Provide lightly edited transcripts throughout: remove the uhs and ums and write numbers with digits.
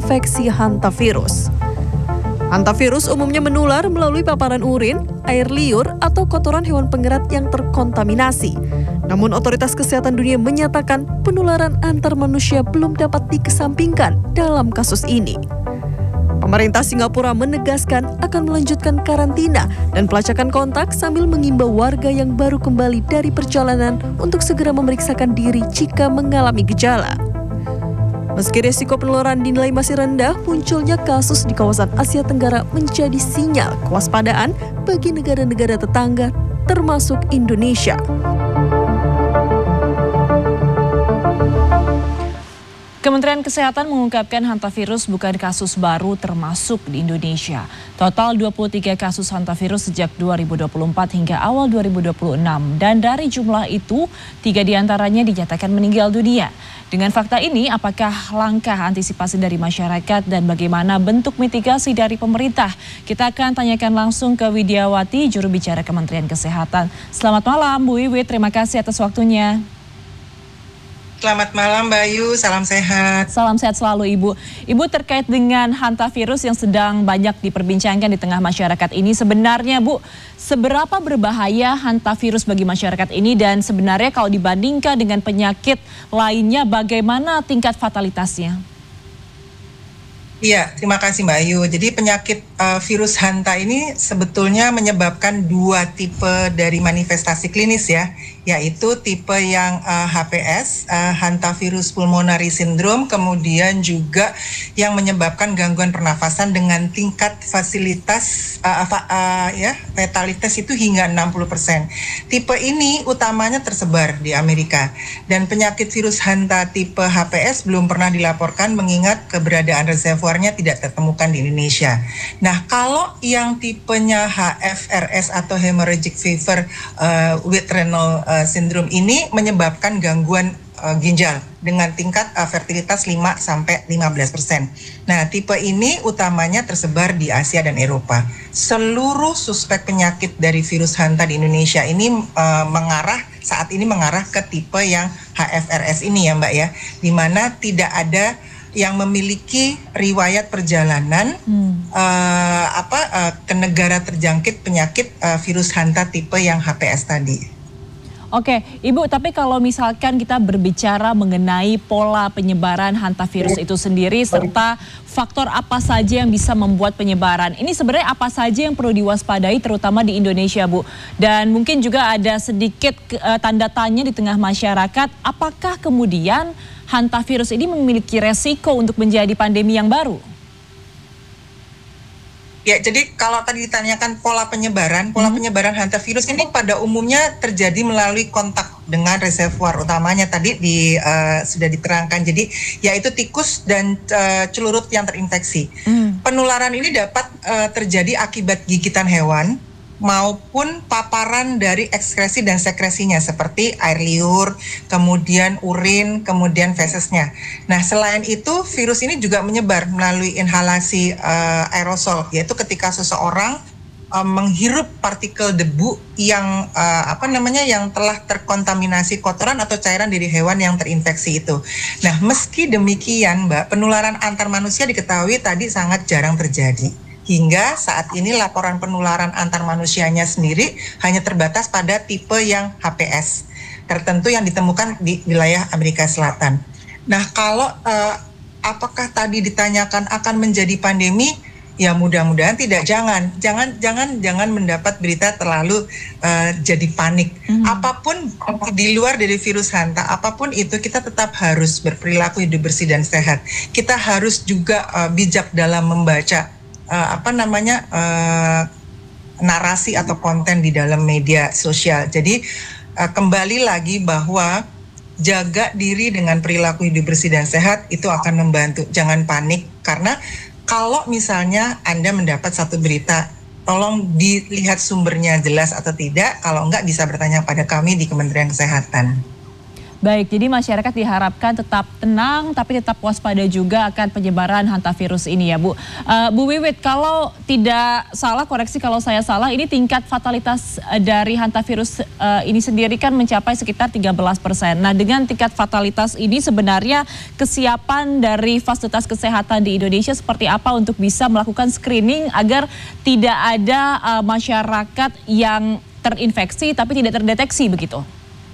terinfeksi hantavirus. Hantavirus umumnya menular melalui paparan urin, air liur, atau kotoran hewan pengerat yang terkontaminasi. Namun otoritas kesehatan dunia menyatakan penularan antar manusia belum dapat dikesampingkan dalam kasus ini. Pemerintah Singapura menegaskan akan melanjutkan karantina dan pelacakan kontak sambil mengimbau warga yang baru kembali dari perjalanan untuk segera memeriksakan diri jika mengalami gejala. Meski risiko penularan dinilai masih rendah, munculnya kasus di kawasan Asia Tenggara menjadi sinyal kewaspadaan bagi negara-negara tetangga, termasuk Indonesia. Kementerian Kesehatan mengungkapkan hantavirus bukan kasus baru termasuk di Indonesia. Total 23 kasus hantavirus sejak 2024 hingga awal 2026. Dan dari jumlah itu, 3 diantaranya dinyatakan meninggal dunia. Dengan fakta ini, apakah langkah antisipasi dari masyarakat dan bagaimana bentuk mitigasi dari pemerintah? Kita akan tanyakan langsung ke Widiawati, juru bicara Kementerian Kesehatan. Selamat malam, Bu Wiwi. Terima kasih atas waktunya. Selamat malam Mbak Ayu, salam sehat. Salam sehat selalu Ibu. Ibu, terkait dengan hantavirus yang sedang banyak diperbincangkan di tengah masyarakat ini, sebenarnya Bu, seberapa berbahaya hantavirus bagi masyarakat ini dan sebenarnya kalau dibandingkan dengan penyakit lainnya, bagaimana tingkat fatalitasnya? Iya, terima kasih Mbak Ayu. Jadi penyakit virus hanta ini sebetulnya menyebabkan 2 tipe dari manifestasi klinis ya, yaitu tipe yang HPS, hantavirus pulmonary syndrome, kemudian juga yang menyebabkan gangguan pernafasan dengan tingkat fatalitas itu hingga 60%. Tipe ini utamanya tersebar di Amerika dan penyakit virus hanta tipe HPS belum pernah dilaporkan mengingat keberadaan reservoirnya tidak ditemukan di Indonesia. Nah, kalau yang tipenya HFRS atau hemorrhagic fever with renal syndrome ini menyebabkan gangguan ginjal dengan tingkat fertilitas 5-15%. Nah, tipe ini utamanya tersebar di Asia dan Eropa. Seluruh suspek penyakit dari virus hanta di Indonesia ini saat ini mengarah ke tipe yang HFRS ini ya Mbak ya, di mana tidak ada yang memiliki riwayat perjalanan ke negara terjangkit penyakit virus hanta tipe yang HPS tadi. Oke, Ibu, tapi kalau misalkan kita berbicara mengenai pola penyebaran hantavirus itu sendiri serta faktor apa saja yang bisa membuat penyebaran, ini sebenarnya apa saja yang perlu diwaspadai terutama di Indonesia, Bu? Dan mungkin juga ada sedikit tanda tanya di tengah masyarakat, apakah kemudian hantavirus ini memiliki resiko untuk menjadi pandemi yang baru? Ya, jadi kalau tadi ditanyakan pola penyebaran penyebaran hantavirus ini pada umumnya terjadi melalui kontak dengan reservoir utamanya tadi sudah diterangkan. Jadi yaitu tikus dan celurit yang terinfeksi. Penularan ini dapat terjadi akibat gigitan hewan maupun paparan dari ekskresi dan sekresinya seperti air liur, kemudian urin, kemudian fesesnya. Nah, selain itu virus ini juga menyebar melalui inhalasi aerosol, yaitu ketika seseorang menghirup partikel debu yang yang telah terkontaminasi kotoran atau cairan dari hewan yang terinfeksi itu. Nah, meski demikian, Mbak, penularan antar manusia diketahui tadi sangat jarang terjadi. Hingga saat ini laporan penularan antar manusianya sendiri hanya terbatas pada tipe yang HPS tertentu yang ditemukan di wilayah Amerika Selatan. Nah, kalau apakah tadi ditanyakan akan menjadi pandemi? Ya mudah-mudahan tidak. Jangan mendapat berita terlalu jadi panik. Apapun di luar dari virus hanta, apapun itu kita tetap harus berperilaku hidup bersih dan sehat. Kita harus juga bijak dalam membaca narasi atau konten di dalam media sosial. Jadi kembali lagi bahwa jaga diri dengan perilaku hidup bersih dan sehat itu akan membantu. Jangan panik, karena kalau misalnya Anda mendapat satu berita, tolong dilihat sumbernya jelas atau tidak. Kalau enggak, bisa bertanya pada kami di Kementerian Kesehatan. Baik, jadi masyarakat diharapkan tetap tenang tapi tetap waspada juga akan penyebaran hantavirus ini ya Bu. Bu Wiwit, kalau tidak salah, koreksi kalau saya salah, ini tingkat fatalitas dari hantavirus ini sendiri kan mencapai sekitar 13%. Nah, dengan tingkat fatalitas ini sebenarnya kesiapan dari fasilitas kesehatan di Indonesia seperti apa untuk bisa melakukan screening agar tidak ada masyarakat yang terinfeksi tapi tidak terdeteksi begitu?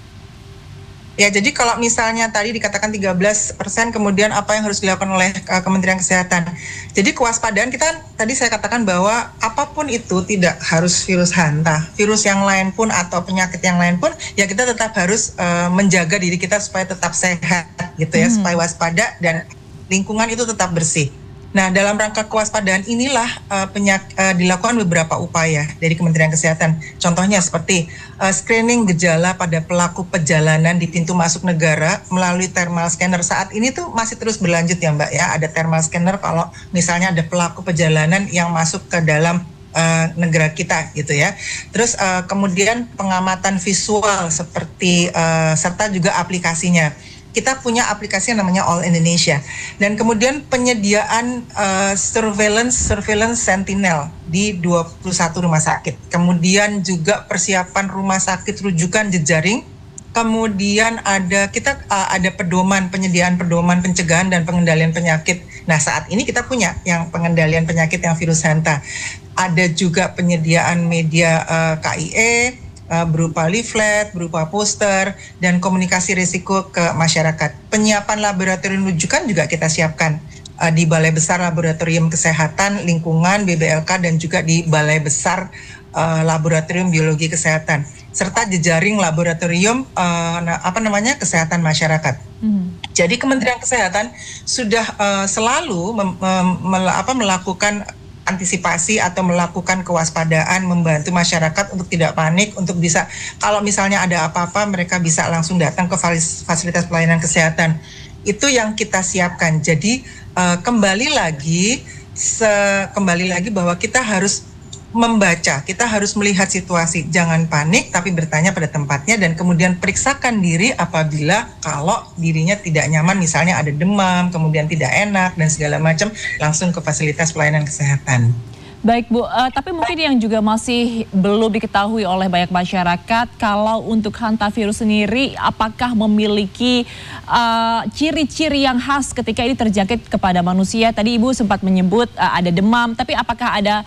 Ya, jadi kalau misalnya tadi dikatakan 13%, kemudian apa yang harus dilakukan oleh Kementerian Kesehatan? Jadi kewaspadaan kita tadi saya katakan bahwa apapun itu tidak harus virus hanta, virus yang lain pun atau penyakit yang lain pun, ya kita tetap harus menjaga diri kita supaya tetap sehat gitu ya, supaya waspada dan lingkungan itu tetap bersih. Nah, dalam rangka kewaspadaan inilah dilakukan beberapa upaya dari Kementerian Kesehatan. Contohnya seperti screening gejala pada pelaku perjalanan di pintu masuk negara melalui thermal scanner. Saat ini tuh masih terus berlanjut ya Mbak ya, ada thermal scanner kalau misalnya ada pelaku perjalanan yang masuk ke dalam negara kita gitu ya. Terus kemudian pengamatan visual seperti serta juga aplikasinya. Kita punya aplikasi yang namanya All Indonesia, dan kemudian penyediaan surveillance Sentinel di 21 rumah sakit, kemudian juga persiapan rumah sakit rujukan jejaring, kemudian ada penyediaan pedoman pencegahan dan pengendalian penyakit. Nah, saat ini kita punya yang pengendalian penyakit yang virus hanta, ada juga penyediaan media KIE berupa leaflet, berupa poster, dan komunikasi risiko ke masyarakat. Penyiapan laboratorium rujukan juga kita siapkan di Balai Besar Laboratorium Kesehatan Lingkungan BBLK dan juga di Balai Besar Laboratorium Biologi Kesehatan, serta jejaring laboratorium kesehatan masyarakat. Jadi Kementerian Kesehatan sudah selalu melakukan antisipasi atau melakukan kewaspadaan, membantu masyarakat untuk tidak panik, untuk bisa kalau misalnya ada apa-apa mereka bisa langsung datang ke fasilitas pelayanan kesehatan. Itu yang kita siapkan. Jadi kembali lagi bahwa kita harus membaca, kita harus melihat situasi, jangan panik tapi bertanya pada tempatnya, dan kemudian periksakan diri apabila kalau dirinya tidak nyaman, misalnya ada demam, kemudian tidak enak dan segala macam, langsung ke fasilitas pelayanan kesehatan. Baik Bu, tapi mungkin yang juga masih belum diketahui oleh banyak masyarakat, kalau untuk hantavirus sendiri apakah memiliki ciri-ciri yang khas ketika ini terjangkit kepada manusia? Tadi Ibu sempat menyebut ada demam, tapi apakah ada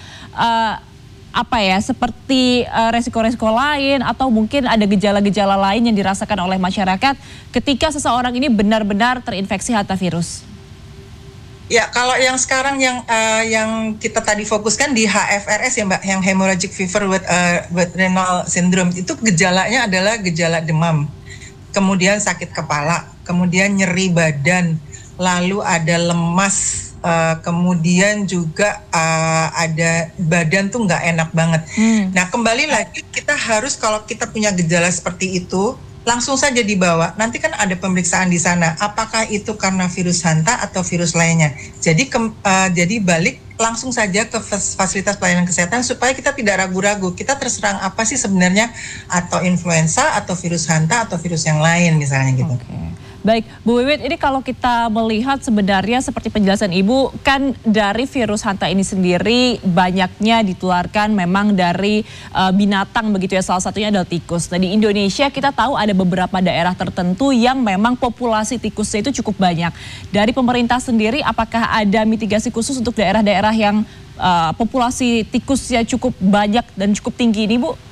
seperti resiko-resiko lain atau mungkin ada gejala-gejala lain yang dirasakan oleh masyarakat ketika seseorang ini benar-benar terinfeksi hantavirus? Ya, kalau yang sekarang yang kita tadi fokuskan di HFRS ya Mbak, yang hemorrhagic fever with renal syndrome, itu gejalanya adalah gejala demam, kemudian sakit kepala, kemudian nyeri badan, lalu ada lemas, kemudian juga ada badan tuh nggak enak banget. Nah, kembali lagi kita harus, kalau kita punya gejala seperti itu, langsung saja dibawa. Nanti kan ada pemeriksaan di sana. Apakah itu karena virus hanta atau virus lainnya? Jadi balik langsung saja ke fasilitas pelayanan kesehatan supaya kita tidak ragu-ragu. Kita terserang apa sih sebenarnya, atau influenza atau virus hanta atau virus yang lain misalnya gitu. Baik, Bu Wiwit, ini kalau kita melihat sebenarnya seperti penjelasan Ibu, kan dari virus hanta ini sendiri banyaknya ditularkan memang dari binatang begitu ya, salah satunya adalah tikus. Nah, di Indonesia kita tahu ada beberapa daerah tertentu yang memang populasi tikusnya itu cukup banyak. Dari pemerintah sendiri, apakah ada mitigasi khusus untuk daerah-daerah yang populasi tikusnya cukup banyak dan cukup tinggi ini, Bu?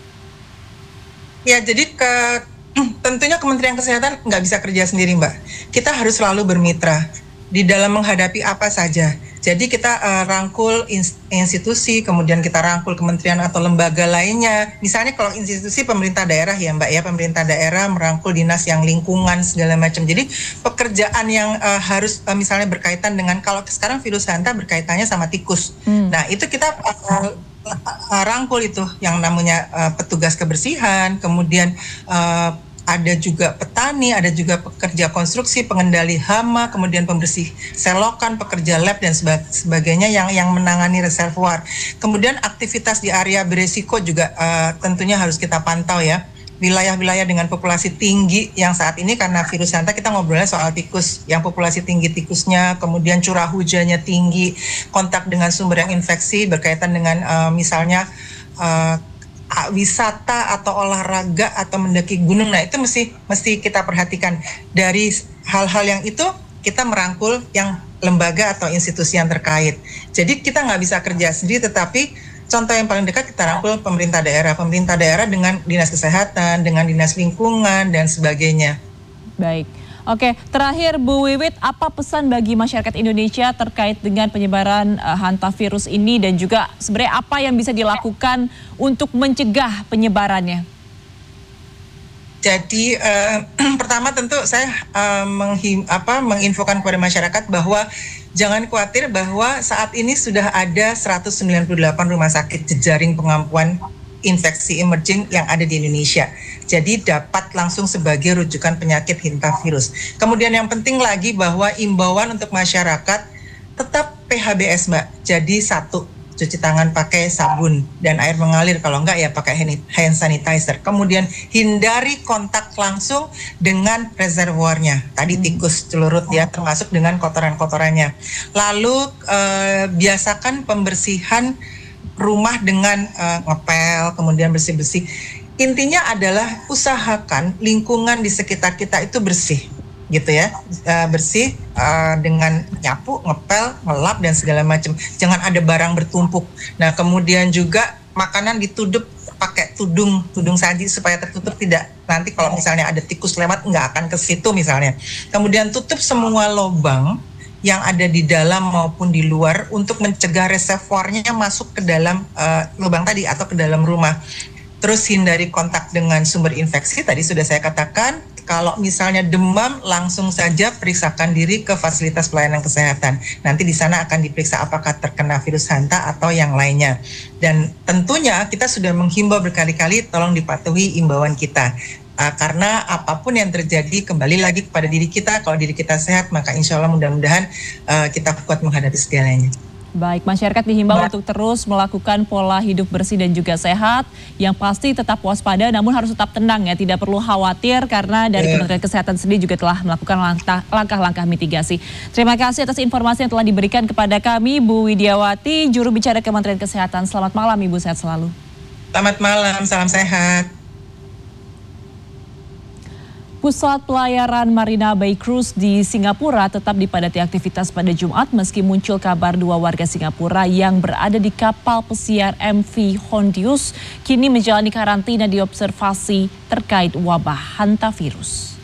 Ya, jadi tentunya Kementerian Kesehatan nggak bisa kerja sendiri Mbak. Kita harus selalu bermitra di dalam menghadapi apa saja. Jadi kita rangkul institusi, kemudian kita rangkul kementerian atau lembaga lainnya. Misalnya kalau institusi pemerintah daerah ya Mbak ya, pemerintah daerah merangkul dinas yang lingkungan segala macam. Jadi pekerjaan yang harus misalnya berkaitan dengan, kalau sekarang virus hanta berkaitannya sama tikus. Nah, itu kita rangkul itu yang namanya petugas kebersihan, kemudian ada juga petani, ada juga pekerja konstruksi, pengendali hama, kemudian pembersih selokan, pekerja lab dan sebagainya yang menangani reservoir. Kemudian aktivitas di area beresiko juga tentunya harus kita pantau ya. wilayah-wilayah dengan populasi tinggi yang saat ini karena virus Hanta kita ngobrolnya soal tikus, yang populasi tinggi tikusnya, kemudian curah hujannya tinggi, kontak dengan sumber yang infeksi berkaitan dengan misalnya wisata atau olahraga atau mendaki gunung. Nah itu mesti kita perhatikan. Dari hal-hal yang itu kita merangkul yang lembaga atau institusi yang terkait. Jadi kita nggak bisa kerja sendiri, tetapi contoh yang paling dekat kita rangkul pemerintah daerah dengan dinas kesehatan, dengan dinas lingkungan dan sebagainya. Baik, oke. Terakhir Bu Wiwit, apa pesan bagi masyarakat Indonesia terkait dengan penyebaran hantavirus ini dan juga sebenarnya apa yang bisa dilakukan untuk mencegah penyebarannya? Jadi pertama tentu saya menginfokan kepada masyarakat bahwa jangan khawatir bahwa saat ini sudah ada 198 rumah sakit jejaring pengampuan infeksi emerging yang ada di Indonesia. Jadi dapat langsung sebagai rujukan penyakit hantavirus. Kemudian yang penting lagi bahwa imbauan untuk masyarakat tetap PHBS Mbak. Jadi 1, cuci tangan pakai sabun dan air mengalir, kalau enggak ya pakai hand sanitizer. Kemudian hindari kontak langsung dengan reservoirnya, tadi tikus, celurit ya, termasuk dengan kotoran-kotorannya. Lalu biasakan pembersihan rumah dengan ngepel, kemudian bersih-bersih. Intinya adalah usahakan lingkungan di sekitar kita itu bersih, gitu ya, bersih dengan nyapu, ngepel, ngelap dan segala macam. Jangan ada barang bertumpuk. Nah kemudian juga makanan ditutup pakai tudung saji supaya tertutup, tidak nanti kalau misalnya ada tikus lewat nggak akan ke situ misalnya. Kemudian tutup semua lubang yang ada di dalam maupun di luar untuk mencegah reservoirnya masuk ke dalam lubang tadi atau ke dalam rumah. Terus hindari kontak dengan sumber infeksi, tadi sudah saya katakan. Kalau misalnya demam, langsung saja periksakan diri ke fasilitas pelayanan kesehatan. Nanti di sana akan diperiksa apakah terkena virus Hanta atau yang lainnya. Dan tentunya kita sudah menghimbau berkali-kali, tolong dipatuhi imbauan kita. Karena apapun yang terjadi, kembali lagi kepada diri kita. Kalau diri kita sehat, maka insya Allah mudah-mudahan kita kuat menghadapi segalanya. Baik, masyarakat dihimbau untuk terus melakukan pola hidup bersih dan juga sehat. Yang pasti tetap waspada, namun harus tetap tenang ya. Tidak perlu khawatir karena dari Kementerian Kesehatan sendiri juga telah melakukan langkah-langkah mitigasi. Terima kasih atas informasi yang telah diberikan kepada kami, Bu Widiawati, juru bicara Kementerian Kesehatan. Selamat malam Ibu, sehat selalu. Selamat malam, salam sehat. Pusat pelayaran Marina Bay Cruise di Singapura tetap dipadati aktivitas pada Jumat meski muncul kabar 2 warga Singapura yang berada di kapal pesiar MV Hondius kini menjalani karantina di observasi terkait wabah hantavirus.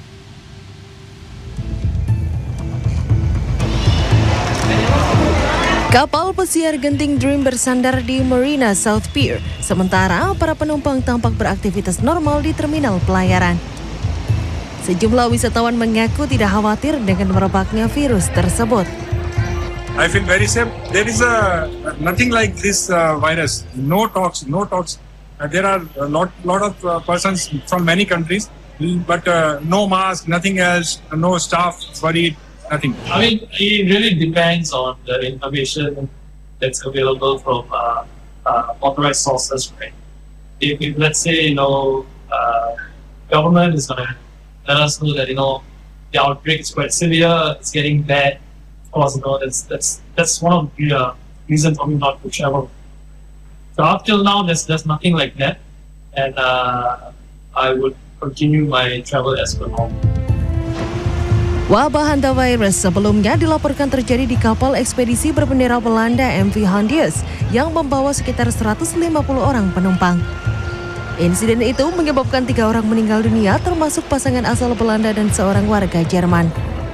Kapal pesiar Genting Dream bersandar di Marina South Pier, sementara para penumpang tampak beraktivitas normal di terminal pelayaran. Sejumlah wisatawan mengaku tidak khawatir dengan merebaknya virus tersebut. I feel very safe. There is nothing like this virus. No talks. There are a lot of persons from many countries, but no mask, nothing else, no staff worried, nothing. I mean, it really depends on the information that's available from authorized sources, right? If let's say, government is going to let us know that, the outbreak is quite severe, it's getting bad, of course, that's one of the reasons for me not to travel. So up till now, there's nothing like that, and I would continue my travel as per normal. Wabah hantavirus sebelumnya dilaporkan terjadi di kapal ekspedisi berbendera Belanda MV Hondius yang membawa sekitar 150 orang penumpang. Insiden itu menyebabkan 3 orang meninggal dunia, termasuk pasangan asal Belanda dan seorang warga Jerman.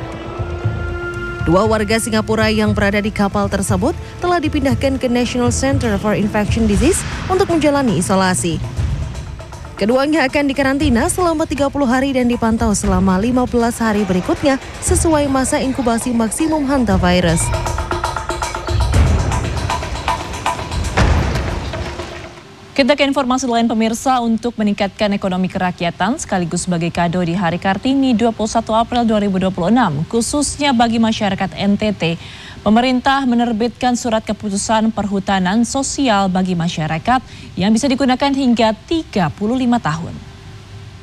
2 warga Singapura yang berada di kapal tersebut telah dipindahkan ke National Center for Infectious Disease untuk menjalani isolasi. Keduanya akan dikarantina selama 30 hari dan dipantau selama 15 hari berikutnya sesuai masa inkubasi maksimum hantavirus. Kita ke informasi lain pemirsa, untuk meningkatkan ekonomi kerakyatan sekaligus sebagai kado di Hari Kartini 21 April 2026, khususnya bagi masyarakat NTT, pemerintah menerbitkan surat keputusan perhutanan sosial bagi masyarakat yang bisa digunakan hingga 35 tahun.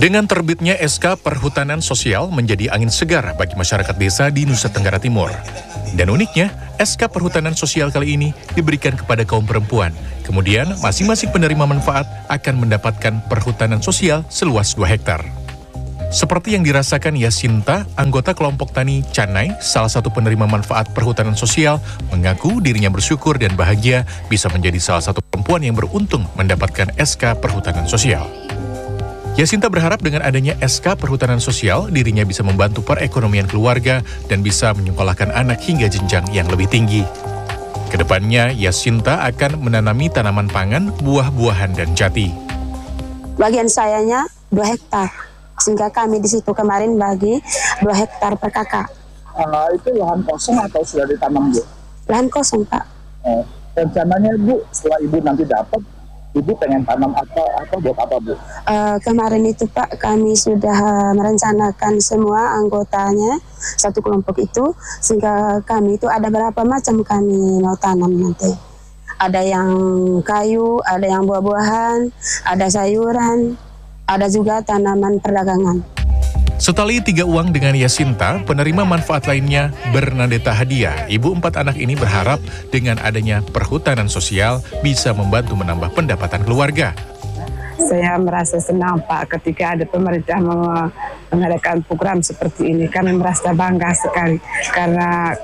Dengan terbitnya SK Perhutanan Sosial menjadi angin segar bagi masyarakat desa di Nusa Tenggara Timur. Dan uniknya, SK Perhutanan Sosial kali ini diberikan kepada kaum perempuan. Kemudian, masing-masing penerima manfaat akan mendapatkan perhutanan sosial seluas 2 hektar. Seperti yang dirasakan Yasinta, anggota kelompok tani Canai, salah satu penerima manfaat perhutanan sosial, mengaku dirinya bersyukur dan bahagia bisa menjadi salah satu perempuan yang beruntung mendapatkan SK Perhutanan Sosial. Yasinta berharap dengan adanya SK Perhutanan Sosial, dirinya bisa membantu perekonomian keluarga dan bisa menyekolahkan anak hingga jenjang yang lebih tinggi. Kedepannya, Yasinta akan menanami tanaman pangan, buah-buahan, dan jati. Bagian sayanya 2 hektar, sehingga kami di situ kemarin bagi 2 hektar per kakak. Itu lahan kosong atau sudah ditanam, Bu? Lahan kosong, Pak. Rencananya, Bu, setelah Ibu nanti dapat, Ibu pengen tanam apa buat apa, Bu? Kemarin itu, Pak, kami sudah merencanakan semua anggotanya satu kelompok itu, sehingga kami itu ada berapa macam kami mau tanam nanti. Ada yang kayu, ada yang buah-buahan, ada sayuran, ada juga tanaman perdagangan. Setali 3 uang dengan Yasinta, penerima manfaat lainnya Bernadetta Hadiah. Ibu 4 anak ini berharap dengan adanya perhutanan sosial bisa membantu menambah pendapatan keluarga. Saya merasa senang, Pak, ketika ada pemerintah mengadakan program seperti ini. Kami merasa bangga sekali karena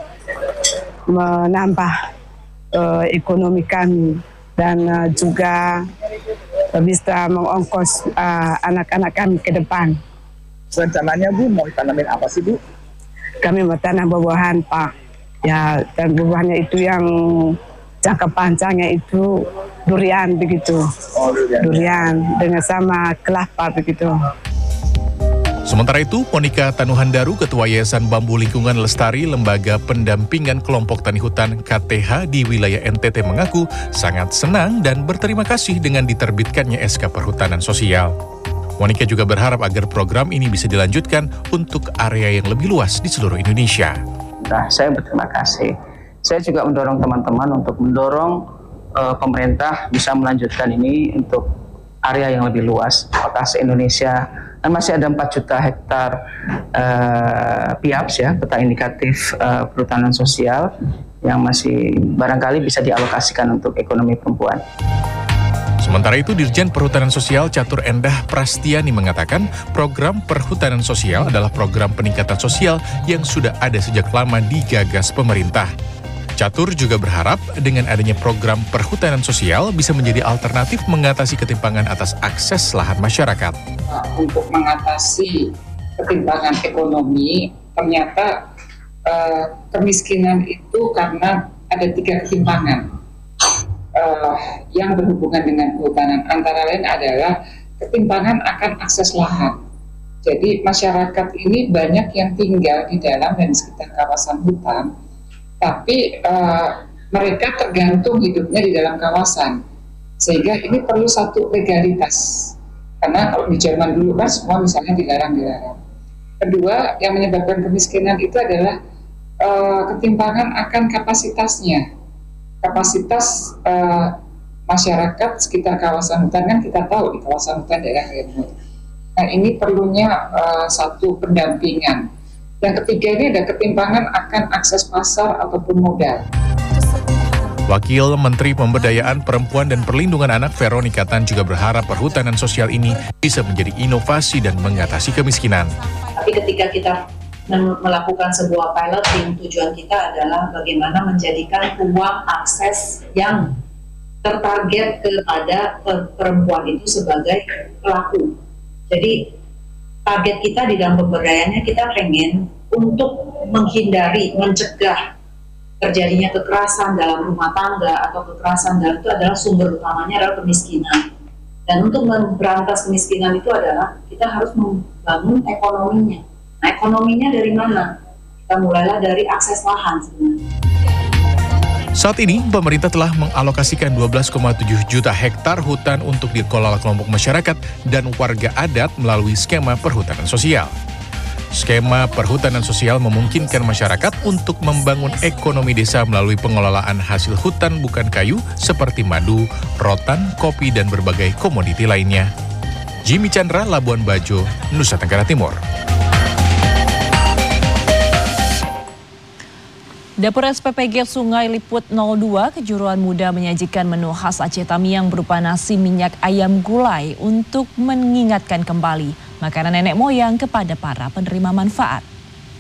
menambah ekonomi kami dan juga bisa mengongkos anak-anak kami ke depan. Rencananya, Bu, mau tanamin apa sih, Bu? Kami mau tanam buah-buahan, Pak. Ya, dan buah-buahannya itu yang jangka panjangnya itu durian begitu. Durian dengan sama kelapa begitu. Sementara itu, Monika Tanuhandaru, Ketua Yayasan Bambu Lingkungan Lestari Lembaga Pendampingan Kelompok Tani Hutan KTH di wilayah NTT mengaku sangat senang dan berterima kasih dengan diterbitkannya SK Perhutanan Sosial. Monika juga berharap agar program ini bisa dilanjutkan untuk area yang lebih luas di seluruh Indonesia. Nah, saya berterima kasih. Saya juga mendorong teman-teman untuk mendorong pemerintah bisa melanjutkan ini untuk area yang lebih luas, apakah se-Indonesia. Dan masih ada 4 juta hektar PIAPS, ya, peta indikatif perhutanan sosial, yang masih barangkali bisa dialokasikan untuk ekonomi perempuan. Sementara itu, Dirjen Perhutanan Sosial Catur Endah Prastiani mengatakan program perhutanan sosial adalah program peningkatan sosial yang sudah ada sejak lama digagas pemerintah. Catur juga berharap dengan adanya program perhutanan sosial bisa menjadi alternatif mengatasi ketimpangan atas akses lahan masyarakat. Untuk mengatasi ketimpangan ekonomi, ternyata kemiskinan itu karena ada 3 ketimpangan yang berhubungan dengan kehutanan. Antara lain adalah ketimpangan akan akses lahan. Jadi masyarakat ini banyak yang tinggal di dalam dan sekitar kawasan hutan, tapi mereka tergantung hidupnya di dalam kawasan, sehingga ini perlu satu legalitas. Karena kalau di zaman dulu kan semua misalnya dilarang-dilarang. Kedua, yang menyebabkan kemiskinan itu adalah ketimpangan akan kapasitasnya. Kapasitas masyarakat sekitar kawasan hutan, kan kita tahu di kawasan hutan daerah remote. Nah, ini perlunya satu pendampingan. Yang ketiga, ini ada ketimpangan akan akses pasar ataupun modal. Wakil Menteri Pemberdayaan Perempuan dan Perlindungan Anak Veronica Tan juga berharap perhutanan sosial ini bisa menjadi inovasi dan mengatasi kemiskinan. Tapi ketika kita melakukan sebuah piloting, tujuan kita adalah bagaimana menjadikan ruang akses yang tertarget kepada perempuan itu sebagai pelaku. Jadi target kita di dalam pemberdayaannya, kita pengen untuk menghindari, mencegah terjadinya kekerasan dalam rumah tangga atau kekerasan dalam itu adalah sumber utamanya adalah kemiskinan. Dan untuk memberantas kemiskinan itu adalah kita harus membangun ekonominya. Nah, ekonominya dari mana? Kita mulailah dari akses lahan sebenarnya. Saat ini, pemerintah telah mengalokasikan 12,7 juta hektar hutan untuk dikelola kelompok masyarakat dan warga adat melalui skema perhutanan sosial. Skema perhutanan sosial memungkinkan masyarakat untuk membangun ekonomi desa melalui pengelolaan hasil hutan bukan kayu seperti madu, rotan, kopi, dan berbagai komoditi lainnya. Jimmy Chandra, Labuan Bajo, Nusa Tenggara Timur. Dapur SPPG Sungai Liput 02 Kejuruan Muda menyajikan menu khas Aceh Tamiang berupa nasi minyak ayam gulai untuk mengingatkan kembali makanan nenek moyang kepada para penerima manfaat.